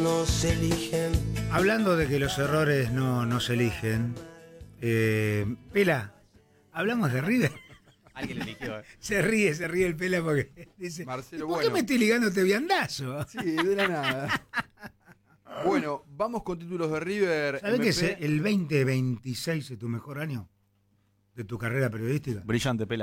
no se eligen. Hablando de que los errores no se eligen, Pela, ¿hablamos de River? Alguien lo eligió. Se ríe el Pela porque dice, Marcelo, ¿por qué me estoy ligando este viandazo? Sí, de la nada. Bueno, vamos con títulos de River. ¿Sabés que el 2026 es tu mejor año de tu carrera periodística? Brillante, Pela.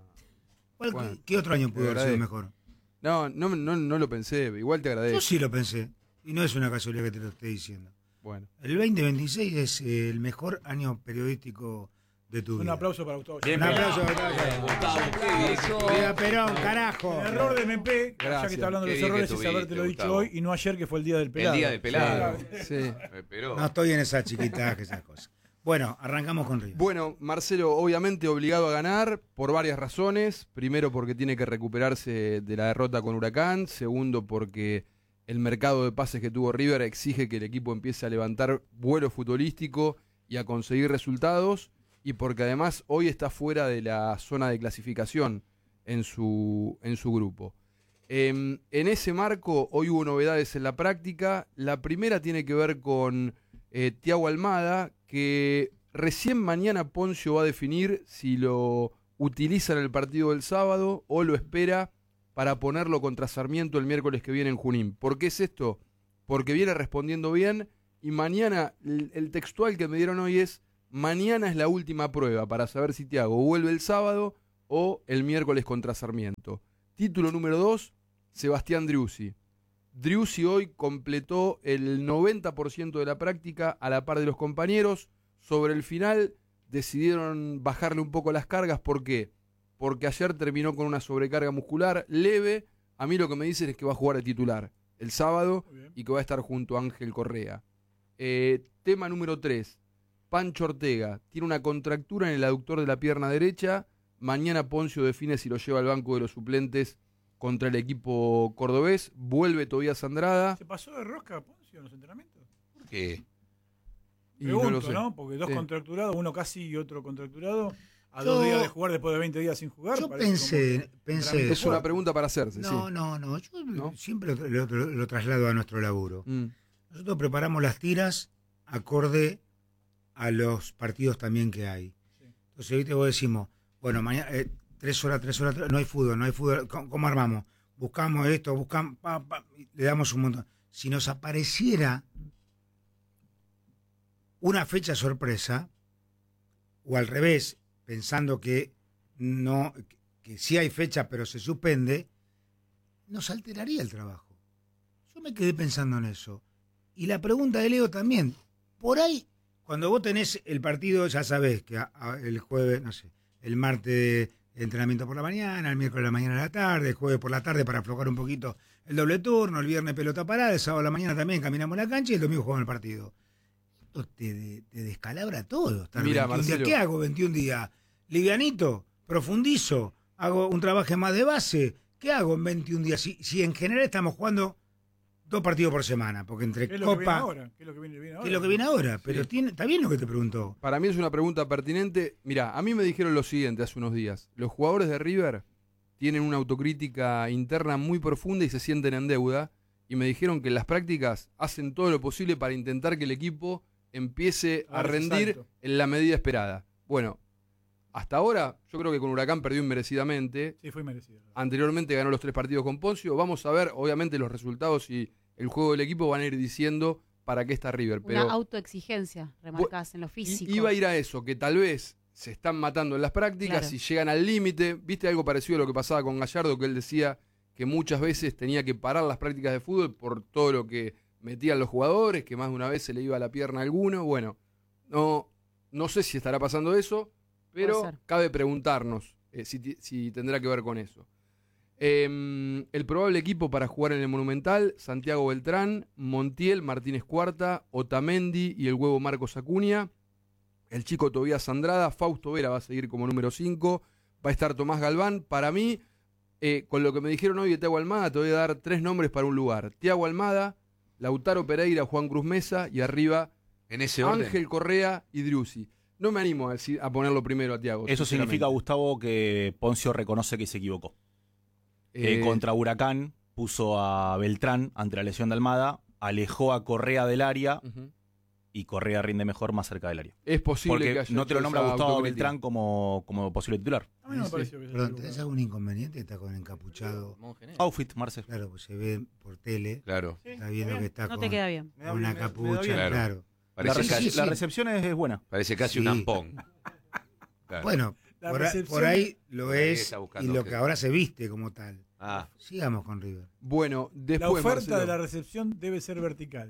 No, ¿Qué otro año pudo haber sido mejor? no lo pensé, igual te agradezco. Yo sí lo pensé, y no es una casualidad que te lo esté diciendo. Bueno. El 2026 es el mejor año periodístico de tu vida. Un aplauso para Gustavo. Un aplauso para Gustavo. Viva Perón, carajo. El error de MP, ya Gracias. que está hablando de Qué los bien que errores, es estuviste, habértelo dicho Gustavo. hoy y no ayer, que fue el día del pelado. El día del pelado. Sí. Pero No estoy en esas chiquitas, esas cosas. Bueno, arrancamos con River. Bueno, Marcelo, obviamente obligado a ganar por varias razones. Primero, porque tiene que recuperarse de la derrota con Huracán. Segundo, porque el mercado de pases que tuvo River exige que el equipo empiece a levantar vuelo futbolístico y a conseguir resultados. Y porque además hoy está fuera de la zona de clasificación en su grupo. En ese marco, hoy hubo novedades en la práctica. La primera tiene que ver con Thiago Almada, que recién mañana Poncio va a definir si lo utiliza en el partido del sábado o lo espera para ponerlo contra Sarmiento el miércoles que viene en Junín. ¿Por qué es esto? Porque viene respondiendo bien y mañana, el textual que me dieron hoy es: mañana es la última prueba para saber si Thiago vuelve el sábado o el miércoles contra Sarmiento. Título número 2, Sebastián Driussi. Driussi hoy completó el 90% de la práctica a la par de los compañeros. Sobre el final decidieron bajarle un poco las cargas. ¿Por qué? Porque ayer terminó con una sobrecarga muscular leve. A mí lo que me dicen es que va a jugar de titular el sábado y que va a estar junto a Ángel Correa. Tema número 3. Pancho Ortega tiene una contractura en el aductor de la pierna derecha. Mañana Poncio define si lo lleva al banco de los suplentes contra el equipo cordobés. Vuelve Tobías Andrada. ¿Se pasó de rosca Poncio en los entrenamientos? ¿por qué? Y Pregunto, no lo sé. ¿no? Porque dos Sí. contracturados, uno casi y otro contracturado, a Yo- 2 días de jugar después de 20 días sin jugar. Yo parece pensé Es una pregunta para hacerse, sí. No, yo ¿No? siempre lo traslado a nuestro laburo. Mm. Nosotros preparamos las tiras acorde a los partidos también que hay. Entonces, ¿viste? Vos decimos, bueno, mañana 3 horas, no hay fútbol. ¿Cómo armamos? Buscamos esto, le damos un montón. Si nos apareciera una fecha sorpresa, o al revés, pensando que no, que sí hay fecha pero se suspende, nos alteraría el trabajo. Yo me quedé pensando en eso. Y la pregunta de Leo también, por ahí, cuando vos tenés el partido, ya sabés que el jueves, no sé, el martes entrenamiento por la mañana, el miércoles a la mañana a la tarde, el jueves por la tarde para aflojar un poquito el doble turno, el viernes pelota parada, el sábado a la mañana también caminamos la cancha y el domingo jugamos el partido. Esto te descalabra todo. Estar Mira, 21 días. Marcelo. ¿Qué hago 21 días? Livianito, profundizo, hago un trabajo más de base. ¿Qué hago en 21 días? Si en general estamos jugando 2 partidos por semana, porque entre ¿Qué es lo que viene Copa... ahora? ¿Qué es lo que viene ahora? ¿Qué es lo que viene ahora? Pero Sí. está bien lo que te preguntó. Para mí es una pregunta pertinente. Mirá, a mí me dijeron lo siguiente hace unos días. Los jugadores de River tienen una autocrítica interna muy profunda y se sienten en deuda. Y me dijeron que en las prácticas hacen todo lo posible para intentar que el equipo empiece a Dar ese rendir salto. en la medida esperada. Bueno, hasta ahora yo creo que con Huracán perdió inmerecidamente. Sí, fue merecido. Anteriormente ganó los 3 partidos con Poncio. Vamos a ver, obviamente, los resultados y el juego del equipo van a ir diciendo para qué está River. Una Pero autoexigencia, remarcás, en lo físico. iba a ir a eso, que tal vez se están matando en las prácticas Claro. y llegan al límite. ¿Viste algo parecido a lo que pasaba con Gallardo? Que él decía que muchas veces tenía que parar las prácticas de fútbol por todo lo que metían los jugadores, que más de una vez se le iba a la pierna a alguno. Bueno, no sé si estará pasando eso, Puede pero ser. cabe preguntarnos si tendrá que ver con eso. El probable equipo para jugar en el Monumental: Santiago Beltrán, Montiel, Martínez Cuarta, Otamendi y el huevo Marcos Acuña. El chico Tobías Andrada, Fausto Vera va a seguir como número 5, va a estar Tomás Galván. Para mí, con lo que me dijeron hoy de Thiago Almada, te voy a dar 3 nombres para un lugar: Thiago Almada, Lautaro Pereira, Juan Cruz Mesa y arriba En ese orden. Ángel Correa y Driussi. No me animo a ponerlo primero a Thiago. Eso sinceramente. significa, Gustavo, que Poncio reconoce que se equivocó. Eh, Contra Huracán puso a Beltrán ante la lesión de Almada alejó a Correa del área Ujú. y Correa rinde mejor más cerca del área. Es posible que Porque haya no te lo hecho nombra esa Gustavo autocrítica. Beltrán como posible titular. A mí no me pareció que Perdón, ¿tenés algún inconveniente? Está con encapuchado. Outfit, Marcel. Claro, pues se ve por tele. Claro. Está viendo que está No con, te queda bien. con una capucha, bien. Claro. claro. Parece, Sí, casi, sí, La sí. recepción es buena. parece casi Sí. un ampón. Claro. Bueno, La por recepción- ahí lo Por ahí es está buscando y lo que- que ahora se viste como tal. Ah, Sigamos con River. Bueno, La después, oferta Marcelo, de la recepción debe ser vertical.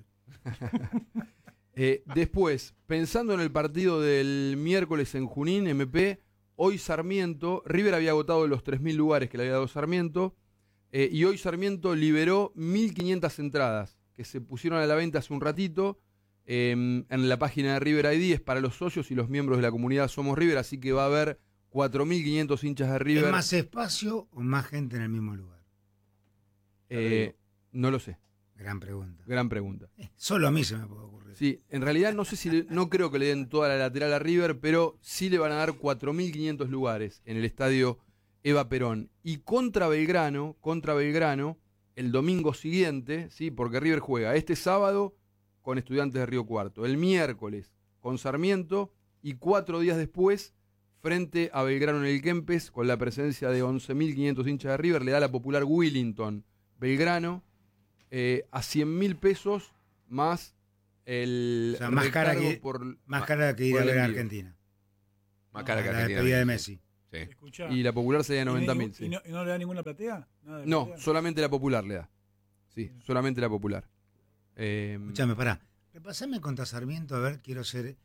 después, pensando en el partido del miércoles en Junín, MP, hoy Sarmiento, River había agotado los 3.000 lugares que le había dado Sarmiento, y hoy Sarmiento liberó 1.500 entradas que se pusieron a la venta hace un ratito. En la página de River ID es para los socios y los miembros de la comunidad Somos River, así que va a haber 4.500 hinchas de River. ¿Es más espacio o más gente en el mismo lugar? No lo sé, Gran pregunta. gran pregunta. Solo a mí se me puede ocurrir. Sí, en realidad no sé si no creo que le den toda la lateral a River, pero sí le van a dar 4.500 lugares en el estadio Eva Perón. Y contra Belgrano, el domingo siguiente, sí, porque River juega este sábado con Estudiantes de Río Cuarto, el miércoles con Sarmiento y 4 días después frente a Belgrano en el Kempes con la presencia de 11.500 hinchas de River, le da la popular Willington Belgrano a 100.000 pesos más el O sea, más cara recargo que- Más cara que ir por a el ver a envío. Argentina. más cara que La Argentina. despedida de Messi. Sí. Escuchá. Y la popular sería ¿Y no- 90.000. ¿Y Sí. no le da ninguna platea? ¿Nada de No, platea? solamente la popular le da. Sí, solamente la popular. Escuchame, pará. Repasame contra Sarmiento, a ver, quiero ser.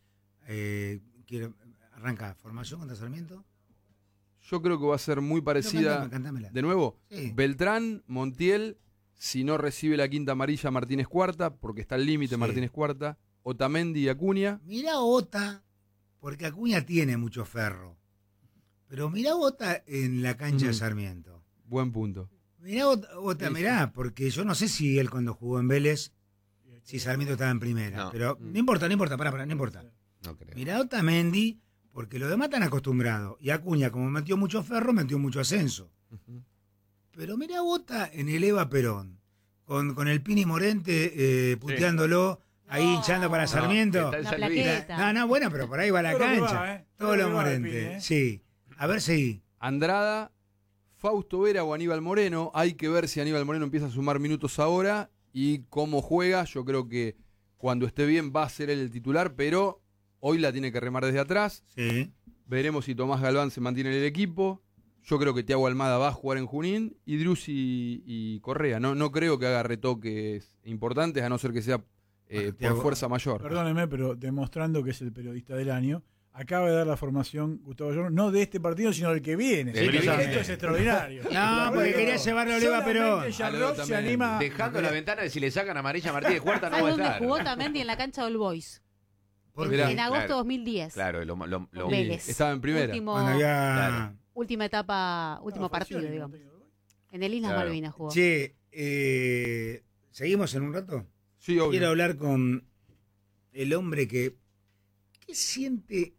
Arranca, formación contra Sarmiento. Yo creo que va a ser muy parecida. Cantámela. De nuevo, Sí. Beltrán, Montiel, si no recibe la quinta amarilla, Martínez Cuarta, porque está al límite Sí. Martínez Cuarta, Otamendi y Acuña. Mirá Ota, porque Acuña tiene mucho ferro. Pero mirá Ota en la cancha de Ujú. Sarmiento. Buen punto. Mirá Ota, Sí, mirá, porque yo no sé si él cuando jugó en Vélez, si Sarmiento estaba en primera. No. Pero Mm. no importa, pará, no importa. No creo. Mirá Otamendi, porque los demás están acostumbrados. Y Acuña, como metió mucho ferro, metió mucho ascenso. Ujú. Pero mirá Ota en el Eva Perón, con el Pini Morente puteándolo, ahí hinchando para Sarmiento. está en La San Luis. plaqueta. No, bueno, pero por ahí va la Todo lo que cancha. va, ¿eh? Todo Todo lo lo que va el Morente. Pini, ¿eh? Sí. A ver, seguí. Andrada, Fausto Vera o Aníbal Moreno. Hay que ver si Aníbal Moreno empieza a sumar minutos ahora y cómo juega. Yo creo que cuando esté bien va a ser él el titular, pero hoy la tiene que remar desde atrás. Sí. Veremos si Tomás Galván se mantiene en el equipo. Yo creo que Thiago Almada va a jugar en Junín y Driussi y Correa. No creo que haga retoques importantes, a no ser que sea por Thiago- fuerza mayor. Perdóneme, pero demostrando que es el periodista del año, acaba de dar la formación Gustavo Llorno, no de este partido, sino del que viene. Del que viene. Esto es extraordinario. No, porque quería llevarlo a Oliva Perón. Solamente Jarrot se Otamendi. anima. Dejando la ventana de si le sacan amarilla a Martínez Cuarta no ¿Sabes va a dónde estar. jugó Otamendi? En la cancha del Boys. ¿Por Mirá. qué? En agosto de Claro. 2010. Claro, Y Vélez. estaba en primera. Último, Cuando había... Claro. última etapa, último partido, Falcioni, digamos. no tengo- En el Islas Claro. Malvinas jugó. Che, ¿seguimos en un rato? Sí, obvio. Quiero hablar con el hombre que... ¿Qué siente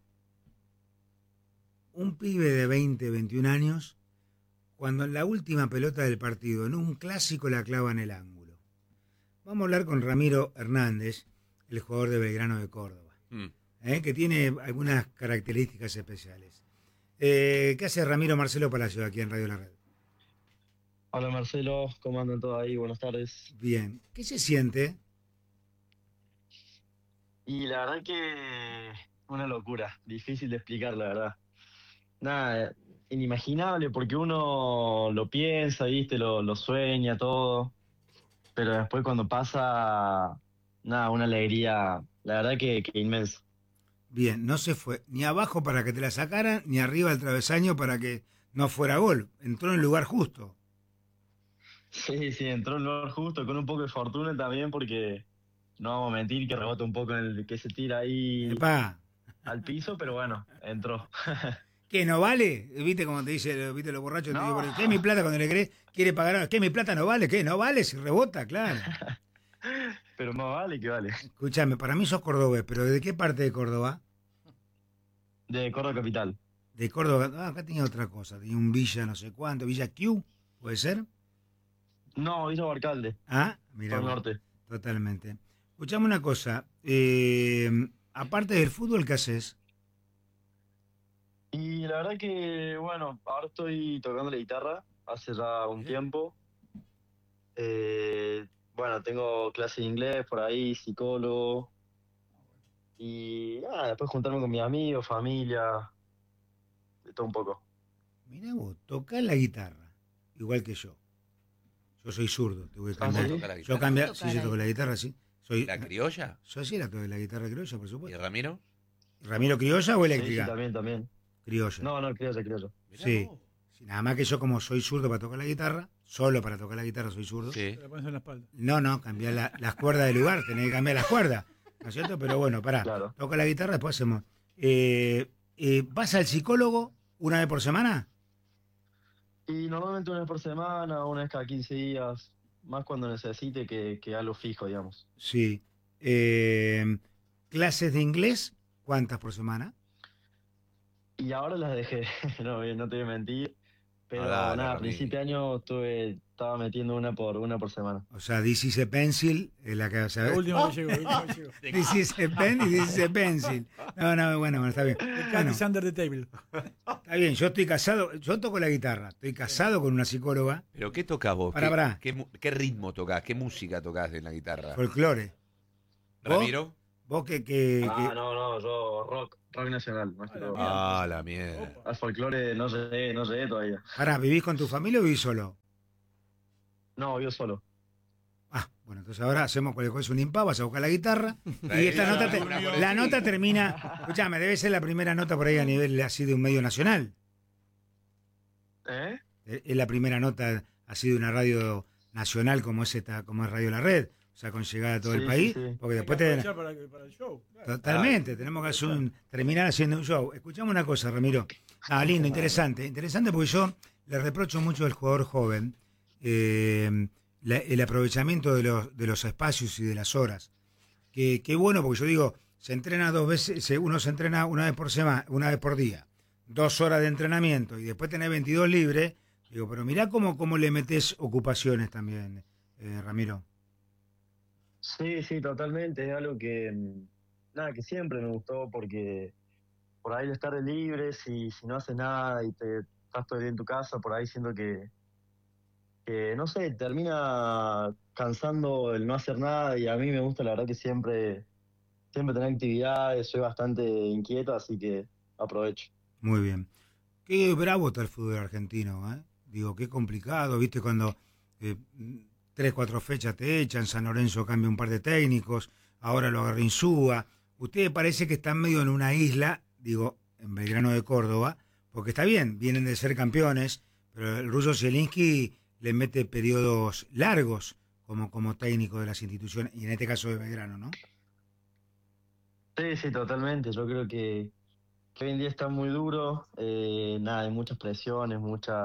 un pibe de 20, 21 años cuando en la última pelota del partido, en un clásico, la clava en el ángulo? Vamos a hablar con Ramiro Hernández, el jugador de Belgrano de Córdoba, Mm. que tiene algunas características especiales. ¿Qué hace Ramiro? Marcelo Palacio aquí en Radio La Red? Hola Marcelo, ¿cómo andan todos ahí? Buenas tardes. Bien. ¿Qué se siente? Y la verdad que una locura, difícil de explicar la verdad. Nada, inimaginable porque uno lo piensa, viste, lo sueña todo, pero después cuando pasa, nada, una alegría, la verdad que inmensa. Bien, no se fue ni abajo para que te la sacaran, ni arriba del travesaño para que no fuera gol. Entró en el lugar justo. Sí, entró en el lugar justo, con un poco de fortuna también porque no vamos a mentir que rebota un poco en el que se tira ahí Epá, al piso, pero bueno, entró. ¿qué no vale? ¿Viste como te dice, viste los borrachos? Te No. digo, ¿qué es mi plata cuando le crees? Quiere pagar, ¿qué mi plata no vale? ¿Qué? No vale si rebota, claro. Pero más vale que vale. Escúchame, para mí sos cordobés, pero ¿de qué parte de Córdoba? De Córdoba Capital. De Córdoba, acá tenía otra cosa, tenía un Villa no sé cuánto, Villa Q, ¿puede ser? No, Villa Barcalde, Ah, mira, por el norte. Totalmente. Escuchame una cosa. Aparte del fútbol, ¿qué haces? Y la verdad que, bueno, ahora estoy tocando la guitarra hace ya un tiempo. Bueno, tengo clase de inglés por ahí, psicólogo. Y nada, después juntarme con mis amigos, familia, de todo un poco. Mirá vos, tocás la guitarra, igual que yo. Yo soy zurdo, te voy a cambiar. ¿sí? Toca la Yo guitarra. cambia, Toca sí, yo la toco la guitarra, sí. Soy, ¿La criolla? yo sí la toco la guitarra criolla, por ¿Y supuesto. Ramiro? ¿Ramiro criolla o Sí, eléctrica? sí, también. Criolla. No, creo. Mirá Sí. vos. Sí, nada más que yo como soy zurdo para tocar la guitarra, solo para tocar la guitarra soy zurdo. Sí. Te la pones en la espalda. No, cambiar las cuerdas de lugar, tenés que cambiar las cuerdas, ¿no es cierto? Pero bueno, pará, Claro. toca la guitarra, después hacemos. ¿Vas al psicólogo una vez por semana? Y normalmente una vez por semana, una vez cada 15 días, más cuando necesite que algo fijo, digamos. Sí. ¿Clases de inglés? ¿Cuántas por semana? Y ahora las dejé, no te voy a mentir. Pero Dale, nada, a Ramiro. principio de año estaba metiendo una por semana. O sea, this is a pencil, la que Lo ¿sabes? último que llegó, lo último que llegó. This is a pen y this is a pencil. No, bueno, está bien. The cat Bueno, is under the table. está bien, yo estoy casado, yo toco la guitarra, estoy casado con una psicóloga, ¿Pero qué tocás vos? Pará. ¿Qué ritmo tocás? ¿Qué música tocás en la guitarra? folclore. ¿Vos? ¿Ramiro? Vos que No, yo rock nacional, más que todo. Ah, la mierda. Opa. Al folclore no llegué todavía. Pará, ¿vivís con tu familia o vivís solo? No, yo solo. Ah, bueno, entonces ahora hacemos cualquier cosa, un impa, vas a buscar la guitarra y esta Trae, nota, trae, una por la el nota sí. termina, escuchame, debe ser la primera nota por ahí a nivel así de un medio nacional. ¿Eh? Es la primera nota así de una radio nacional como es Radio La Red, o sea, con llegada a todo el Sí, país, sí. porque Hay después que te... aprovechar para el show. Claro. Totalmente, tenemos que hacer terminar haciendo un show. Escuchame una cosa, Ramiro. Ah, lindo, interesante porque yo le reprocho mucho al jugador joven el aprovechamiento de los espacios y de las horas. Que bueno, porque yo digo, se entrena 2 veces, uno se entrena una vez por semana, una vez por día, 2 horas de entrenamiento y después tenés 22 libres. Digo, pero mirá cómo le metés ocupaciones también, Ramiro. Sí, totalmente. Es algo que siempre me gustó porque por ahí el estar de libre, si no haces nada y te estás todo el día en tu casa, por ahí siento que no sé, termina cansando el no hacer nada y a mí me gusta la verdad que siempre tener actividades, soy bastante inquieto, así que aprovecho. Muy bien. Qué bravo está el fútbol argentino, ¿eh? Digo, qué complicado, ¿viste? Cuando 3, 4 fechas te echan, San Lorenzo cambia un par de técnicos, ahora lo agarra Insúa. Ustedes parece que están medio en una isla, digo, en Belgrano de Córdoba, porque está bien, vienen de ser campeones, pero el ruso Zielinski le mete periodos largos como técnico de las instituciones, y en este caso de Belgrano, ¿no? Sí, totalmente. Yo creo que hoy en día está muy duro, hay muchas presiones,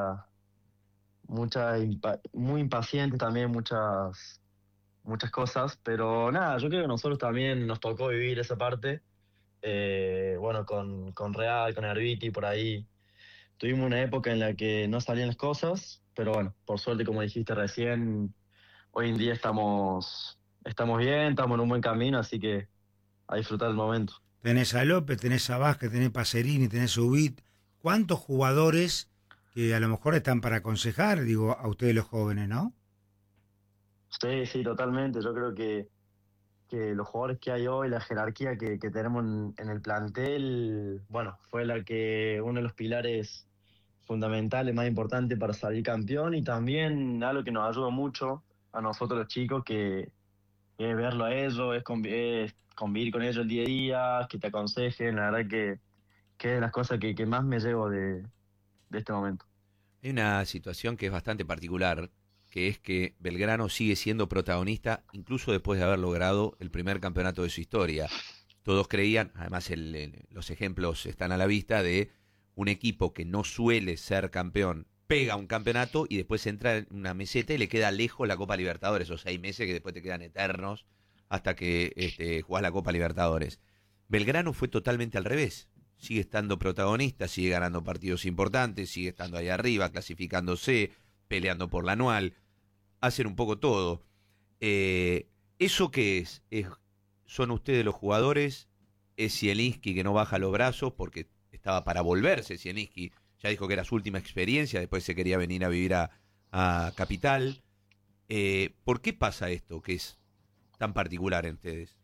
muy impaciente también, muchas cosas, pero nada, yo creo que nosotros también nos tocó vivir esa parte, bueno, con Real, con Herbiti, por ahí tuvimos una época en la que no salían las cosas, pero bueno, por suerte, como dijiste recién, hoy en día estamos bien, estamos en un buen camino, así que a disfrutar el momento. Tenés a López, tenés a Vázquez, tenés Pacerini, tenés a Ubit. ¿Cuántos jugadores que a lo mejor están para aconsejar, digo, a ustedes los jóvenes, ¿no? Sí, totalmente. Yo creo que los jugadores que hay hoy, la jerarquía que tenemos en el plantel, bueno, fue uno de los pilares fundamentales más importantes para salir campeón y también algo que nos ayuda mucho a nosotros los chicos, que es verlo a ellos, es convivir con ellos el día a día, que te aconsejen. La verdad que es de las cosas que más me llevo de este momento. Hay una situación que es bastante particular, que es que Belgrano sigue siendo protagonista incluso después de haber logrado el primer campeonato de su historia. Todos creían, además los ejemplos están a la vista, de un equipo que no suele ser campeón, pega un campeonato y después entra en una meseta y le queda lejos la Copa Libertadores, esos 6 meses que después te quedan eternos hasta que jugás la Copa Libertadores. Belgrano fue totalmente al revés. Sigue estando protagonista, sigue ganando partidos importantes, sigue estando ahí arriba, clasificándose, peleando por la anual, hacen un poco todo. ¿Eso qué es? ¿Son ustedes los jugadores? ¿Es Zielinski que no baja los brazos porque estaba para volverse Zielinski? Ya dijo que era su última experiencia, después se quería venir a vivir a Capital. ¿Por qué pasa esto que es tan particular en ustedes?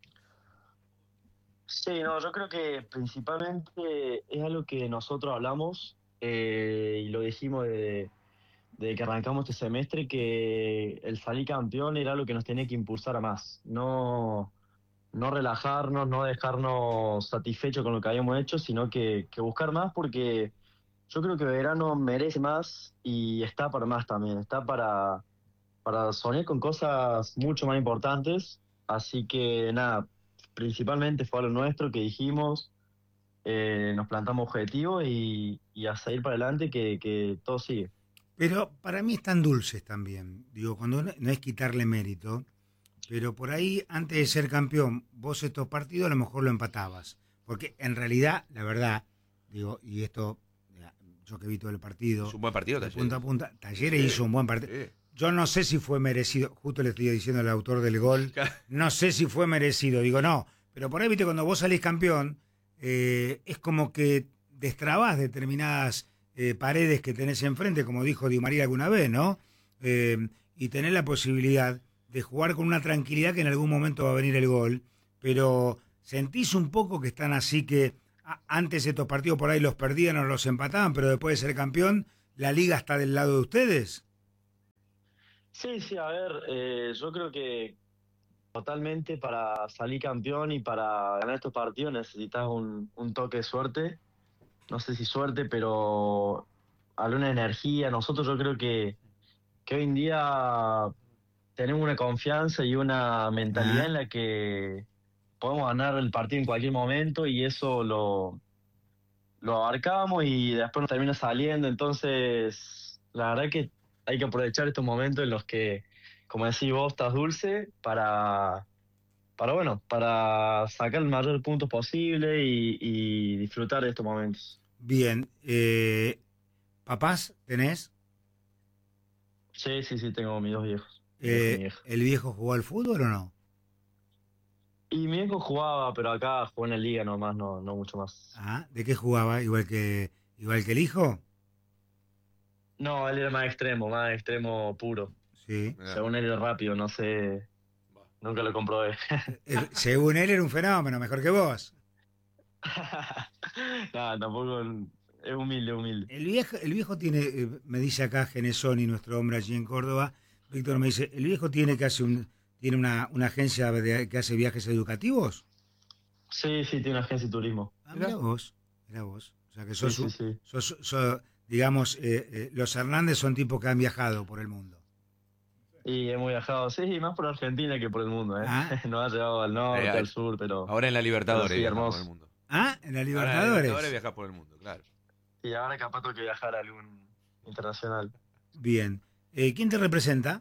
Sí, no, yo creo que principalmente es algo que nosotros hablamos y lo dijimos de que arrancamos este semestre, que el salir campeón era lo que nos tenía que impulsar a más. No relajarnos, no dejarnos satisfechos con lo que habíamos hecho, sino que buscar más, porque yo creo que Belgrano merece más y está para más también. Está para soñar con cosas mucho más importantes. Así que nada, principalmente fue lo nuestro que dijimos, nos plantamos objetivos y a seguir para adelante, que todo sigue. Pero para mí están dulces también. Digo, cuando no es quitarle mérito, pero por ahí, antes de ser campeón, vos estos partidos a lo mejor lo empatabas. Porque en realidad, la verdad, digo, y esto, yo que vi todo el partido, Es un buen partido, de Talleres. punta a punta, Talleres hizo un buen partido. Sí. Yo no sé si fue merecido, justo le estoy diciendo al autor del gol, no sé si fue merecido, digo no, pero por ahí, viste, cuando vos salís campeón, es como que destrabás determinadas paredes que tenés enfrente, como dijo Di María alguna vez, ¿no? Y tenés la posibilidad de jugar con una tranquilidad que en algún momento va a venir el gol, pero sentís un poco que están así que antes estos partidos por ahí los perdían o los empataban, pero después de ser campeón, la liga está del lado de ustedes. Sí, sí, a ver, yo creo que totalmente para salir campeón y para ganar estos partidos necesitas un toque de suerte. No sé si suerte, pero alguna energía. Nosotros yo creo que hoy en día tenemos una confianza y una mentalidad en la que podemos ganar el partido en cualquier momento, y eso lo abarcamos y después nos termina saliendo. Entonces, la verdad que hay que aprovechar estos momentos en los que, como decís vos, estás dulce para sacar el mayor puntos posible y disfrutar de estos momentos. Bien, ¿papás tenés? Sí, tengo mis dos viejos. Mi viejo y mi vieja. ¿El viejo jugó al fútbol o no? Y mi viejo jugaba, pero acá jugó en la liga nomás, no mucho más. Ah, ¿de qué jugaba? ¿Igual que el hijo? No, él era más extremo puro. Sí. Según él era rápido, no sé, nunca lo comprobé. Según él era un fenómeno, mejor que vos. No, tampoco, es humilde. El viejo tiene, me dice acá Genesoni, nuestro hombre allí en Córdoba, Víctor me dice, ¿el viejo tiene tiene una agencia que hace viajes educativos? Sí, tiene una agencia de turismo. Ah, mirá vos. O sea que sos, Sí. digamos, los Hernández son tipos que han viajado por el mundo. Y hemos viajado, sí, más por Argentina que por el mundo, ¿eh? Ah. Nos ha llevado al norte, al sur, pero... Ahora en la Libertadores Pero sí, viajas hermoso. por el mundo. Ah, en la Ahora en la Libertadores. Libertadores viajas por el mundo, claro. Y ahora capaz tengo que viajar a algún internacional. Bien. ¿Quién te representa?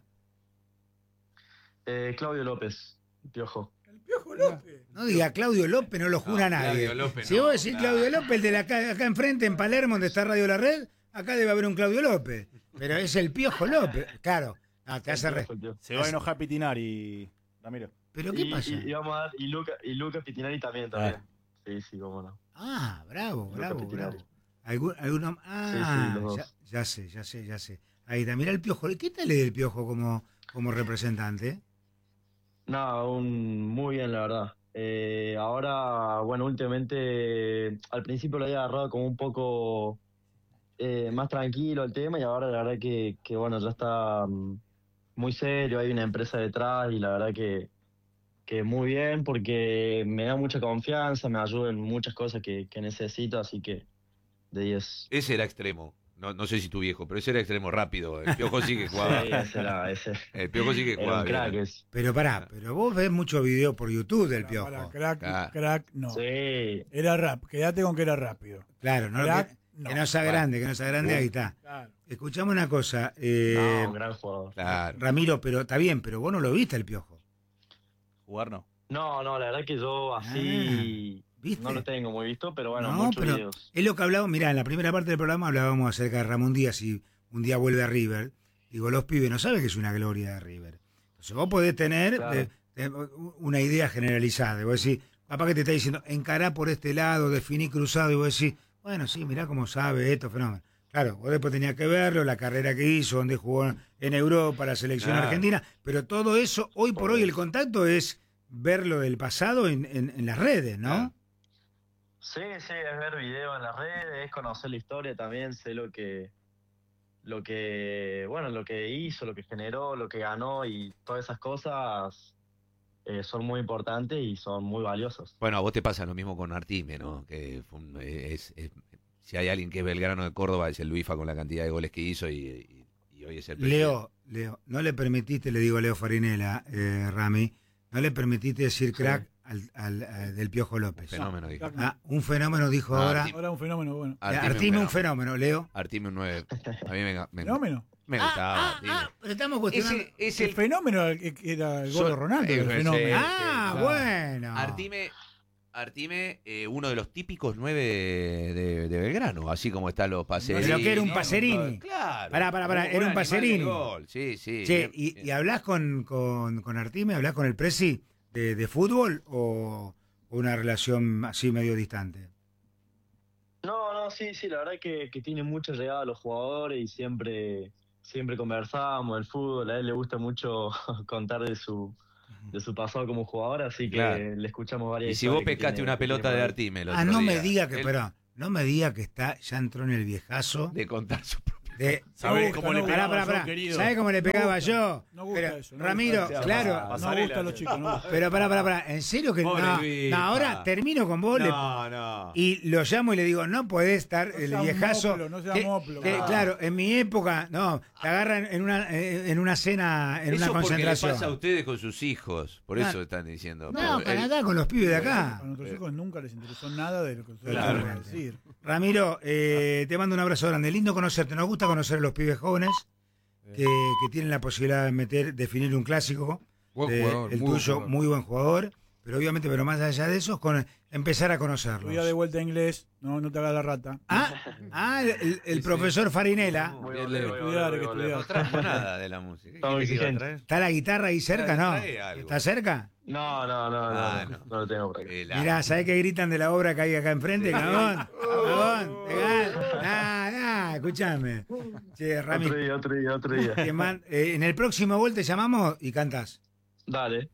Claudio López, Piojo. El Piojo López. No diga Claudio López, no lo jura nadie. Claudio López Si no, vos decís claro. Claudio López, el de acá enfrente, en Palermo, donde está Radio La Red, acá debe haber un Claudio López. Pero es el Piojo López. Claro. No, te hace re... El Piojo. Se va a enojar Pitinari, Ramiro. ¿Pero qué pasa? Y vamos a dar, y Lucas Pitinari también. Sí, cómo no. Ah, bravo. Lucas Pitinari. ¿Alguno? Ah, Sí, los dos. ya sé. Ahí está, mirá el Piojo. ¿Qué tal es el Piojo como representante? No, muy bien, la verdad. Ahora, bueno, últimamente, al principio lo había agarrado como un poco más tranquilo el tema, y ahora la verdad que bueno, ya está muy serio, hay una empresa detrás, y la verdad que muy bien, porque me da mucha confianza, me ayuda en muchas cosas que necesito, así que de 10. Ese era extremo. No sé si tu viejo, pero ese era extremo rápido. El Piojo sí que jugaba. Sí, ese. El Piojo sí que Era jugaba un crack bien. ese. Pero pará, pero vos ves muchos videos por YouTube del Piojo. Para, crack, no. Sí. Era rap, quédate con que era rápido. Claro, no, Crack, que no sea grande, ahí está. Claro. Escuchame una cosa, No, un gran jugador. Claro. Ramiro, pero está bien, pero vos no lo viste el Piojo. Jugar no. No, la verdad que yo así ¿viste? no lo tengo muy visto, pero bueno, No, muchos pero videos. es lo que hablábamos, mirá, en la primera parte del programa hablábamos acerca de Ramón Díaz y un día vuelve a River. Digo, los pibes no saben que es una gloria de River. Entonces vos podés tener, Claro. una idea generalizada. Y vos decís, capaz que te está diciendo, encará por este lado, definí cruzado, y vos decís, bueno, sí, mirá cómo sabe esto, fenómeno. Claro, vos después tenías que verlo, la carrera que hizo, donde jugó en Europa, la selección argentina, pero todo eso, hoy por hoy el contacto es ver lo del pasado en las redes, ¿no? Sí, es ver videos en las redes, es conocer la historia también, sé lo que hizo, lo que generó, lo que ganó, y todas esas cosas son muy importantes y son muy valiosos. Bueno, a vos te pasa lo mismo con Artime, ¿no? Que fue si hay alguien que es Belgrano de Córdoba, es el Luifa con la cantidad de goles que hizo y hoy es el presidente. Leo, no le permitiste, le digo a Leo Farinella, Rami, no le permitiste decir crack al del Piojo López. Fenómeno, dijo. Un fenómeno dijo ahora. Ahora un fenómeno, bueno. Artime un fenómeno, Leo. Artime un 9. A mí ¿Fenómeno? me gustaba. Pero estamos cuestionando. El fenómeno era el gol de Ronaldo, el fenómeno. Bueno. Artime, uno de los típicos 9 de Belgrano, así como están los Pacerini. Pero que era un Pacerini. Claro. Pará, era un Pacerini. Sí. Che, ¿y hablás con Artime? ¿Hablás con el Presi de fútbol o una relación así medio distante? No, sí, la verdad que tiene mucha llegada a los jugadores y siempre conversábamos del fútbol. A él le gusta mucho contar de su pasado como jugador, así que le escuchamos varias historias. Y si vos pescaste tiene, una pelota de Artime el otro no día, me diga que, perdón, no me diga que ya entró en el viejazo de contar su propio. ¿Sabés cómo le pegaba yo, querido? ¿Sabés cómo le pegaba yo? No gusta pero, eso. Ramiro, claro. No gusta a los chicos, no. Pero pará. ¿En serio que no? Ahora termino con vos. Y lo llamo y le digo, no podés estar el viejazo. No sea moplo. Claro, en mi época, te agarran en una cena, en una concentración. Eso pasa a ustedes con sus hijos. Por eso están diciendo. No, Canadá con los pibes de acá. A nuestros hijos nunca les interesó nada de lo que ustedes van a decir. Ramiro, te mando un abrazo grande. Lindo conocerte. Nos gusta conocer a los pibes jóvenes que tienen la posibilidad de definir un clásico. El tuyo, muy buen jugador. Pero obviamente, más allá de eso, empezar a conocerlos. Voy a de vuelta a inglés, no te hagas la rata. El profesor Farinella. No trajo nada de la música. ¿Está la guitarra ahí cerca? ¿No? ¿Está cerca? No lo tengo por aquí. Mirá, ¿sabés qué gritan de la obra que hay acá enfrente? Cabón, escuchame. Che, Rami, otro día. En el próximo gol te llamamos y cantás. Dale.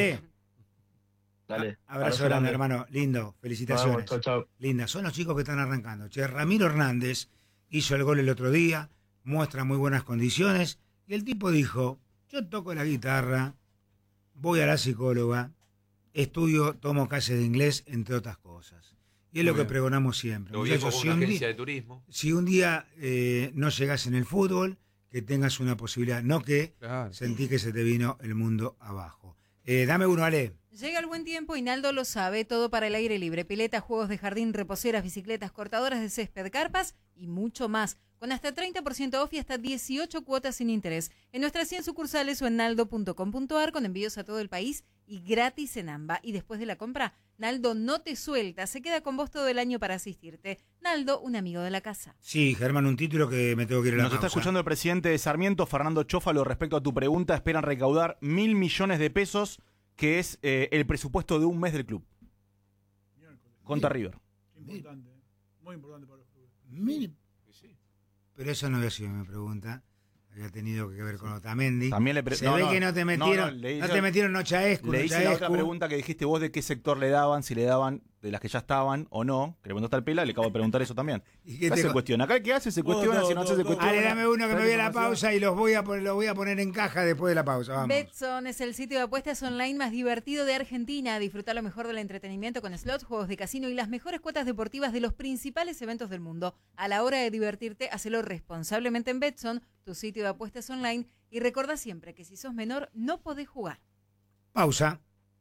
Abrazo grande, hermano. Lindo. Felicitaciones. Vamos, chau. Linda. Son los chicos que están arrancando. Che, Ramiro Hernández hizo el gol el otro día, muestra muy buenas condiciones, y el tipo dijo, yo toco la guitarra, voy a la psicóloga, estudio, tomo clases de inglés, entre otras cosas. Y es lo que pregonamos siempre. Lo viejo con una agencia de turismo. Si un día no llegás en el fútbol, que tengas una posibilidad, no que sentí que se te vino el mundo abajo. Dame uno, Ale. Llega el buen tiempo y Naldo lo sabe, todo para el aire libre, pileta, juegos de jardín, reposeras, bicicletas, cortadoras de césped, carpas y mucho más. Con hasta 30% off y hasta 18 cuotas sin interés. En nuestras 100 sucursales o en naldo.com.ar con envíos a todo el país y gratis en AMBA. Y después de la compra, Naldo no te suelta, se queda con vos todo el año para asistirte. Naldo, un amigo de la casa. Sí, Germán, un título que me tengo que ir a la Nos pausa. está escuchando el presidente de Sarmiento, Fernando Chófalo, respecto a tu pregunta. Esperan recaudar 1.000 millones de pesos, que es el presupuesto de un mes del club. Contra River. Importante, muy importante para los clubes. Pero eso no había sido mi pregunta. Había tenido que ver con Otamendi. También le Se ve que no te metieron, te metieron Nochaescu. Le hice la otra pregunta que dijiste vos de qué sector le daban, si le daban de las que ya estaban o no. Que le preguntaste al Pela, le acabo de preguntar eso también. ¿Qué se cuestiona? Acá ¿qué hace? Se cuestiona, si no hace se cuestiona. Ale, dame uno que me voy a la pausa y lo voy a poner en caja después de la pausa. Vamos. Betson es el sitio de apuestas online más divertido de Argentina. Disfruta lo mejor del entretenimiento con slots, juegos de casino y las mejores cuotas deportivas de los principales eventos del mundo. A la hora de divertirte, hacelo responsablemente en Betson, tu sitio de apuestas online. Y recuerda siempre que si sos menor, no podés jugar. Pausa.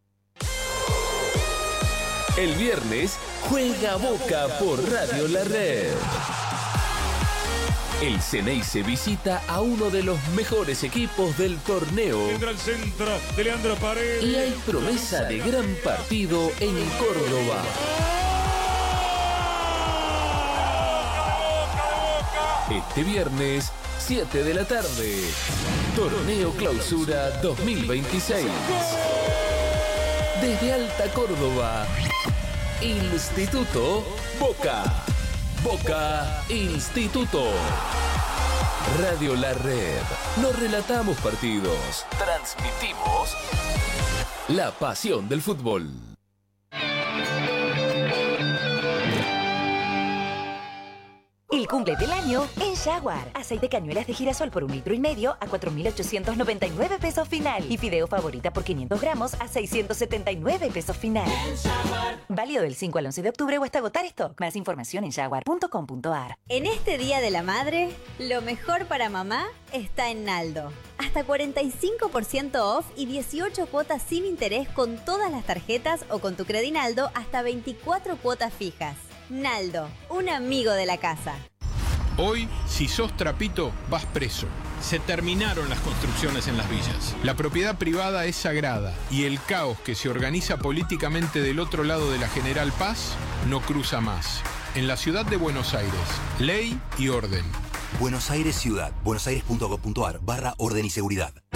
El viernes juega Boca por Radio La Red. El Ceneice visita a uno de los mejores equipos del torneo. Tendrá el centro de Leandro Paredes. Y hay promesa de gran partido en Córdoba. Este viernes, 7 de la tarde. Torneo Clausura 2026. desde Alta Córdoba. Instituto Boca. Boca Instituto. Radio La Red. No relatamos partidos. Transmitimos la pasión del fútbol. El cumple del año en Jaguar. Aceite cañuelas de girasol por 1,5 litros a 4.899 pesos final. Y fideo favorita por 500 gramos a 679 pesos final. Válido del 5 al 11 de octubre o hasta agotar stock. Más información en jaguar.com.ar. En este Día de la Madre, lo mejor para mamá está en Naldo. Hasta 45% off y 18 cuotas sin interés con todas las tarjetas o con tu Credinaldo hasta 24 cuotas fijas. Naldo, un amigo de la casa. Hoy, si sos trapito, vas preso. Se terminaron las construcciones en las villas. La propiedad privada es sagrada y el caos que se organiza políticamente del otro lado de la General Paz no cruza más. En la ciudad de Buenos Aires, ley y orden. Buenos Aires Ciudad. buenosaires.gov.ar/orden y seguridad.